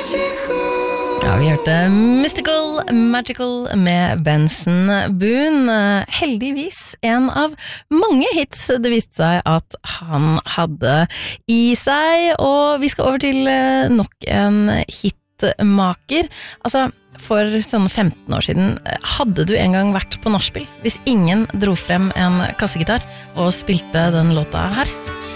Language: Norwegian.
Ja, vi hørte Mystical Magical med Benson Boone. Heldigvis en av mange hits det viste seg at han hadde i seg. Og vi skal over til nok en hitmaker. Altså, for sånn 15 år siden, hadde du en gang vært på nachspiel hvis ingen dro frem en kassegitar og spilte den låta her?